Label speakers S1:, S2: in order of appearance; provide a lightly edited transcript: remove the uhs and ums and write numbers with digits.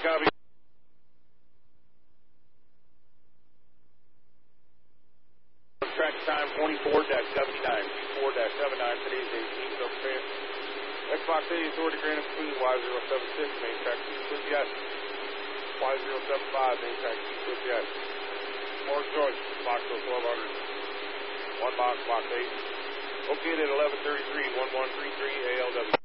S1: copy. Track time 24-79. 24-79. Today's 18th of February. Xbox 80 Authority granted between Y076, main track 2 yes. Y075, main track 2 yes. Morris George, box 1200. 1 box, box 8. Located at 1133, 1133 ALW.